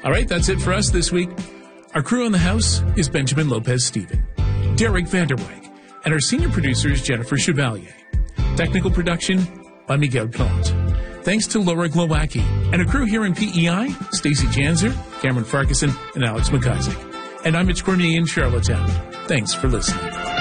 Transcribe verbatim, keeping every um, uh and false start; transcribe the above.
All right, that's it for us this week. Our crew in the house is Benjamin Lopez-Steven, Derek Vanderweg, and our senior producer is Jennifer Chevalier. Technical production by Miguel Plant. Thanks to Laura Glowacki and a crew here in P E I, Stacey Janzer, Cameron Farquharson, and Alex McIsaac. And I'm Mitch Cormier in Charlottetown. Thanks for listening.